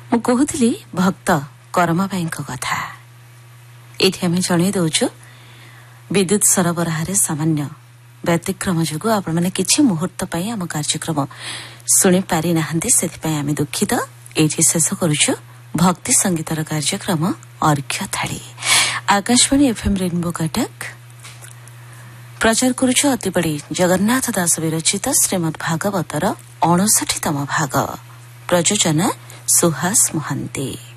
ମୁଁ କହୁଥିଲି ଭକ୍ତ କରମା ଭାଇଙ୍କ କଥା। ଏଇଠି ଆମେ ଜଣେଇ ଦେଉଛୁ ବିଦ୍ୟୁତ ସରବରାହରେ ସାମାନ୍ୟ ବ୍ୟତିକ୍ରମ ଯୋଗୁଁ ଆପଣମାନେ କିଛି ମୁହୂର୍ତ୍ତ ପାଇଁ ଆମ କାର୍ଯ୍ୟକ୍ରମ ଶୁଣିପାରି ନାହାନ୍ତି, ସେଥିପାଇଁ ଆମେ ଦୁଃଖିତ। ଏଇଠି ଶେଷ କରୁଛୁ ଭକ୍ତି ସଙ୍ଗୀତର କାର୍ଯ୍ୟକ୍ରମ ଅର୍ଘ୍ୟ ଥାଳି। ଆକାଶବାଣୀ ଏଫଏମ୍ ରେନବୋ କଟକ ପ୍ରଚାର କରୁଛୁ ଅତିବଡ଼ି ଜଗନ୍ନାଥ ଦାସ ବିରଚିତ ଶ୍ରୀମଦ୍ ଭାଗବତର 59ତମ ଭାଗ। ପ୍ରଯୋଜନା ସୁହାସ ମହାନ୍ତି।